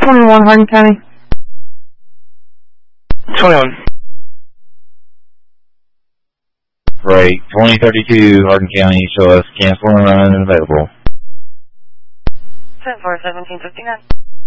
21 Hardin County. 21. Freight 2032 Hardin County, show us cancel and run and available. 10-4, 1759.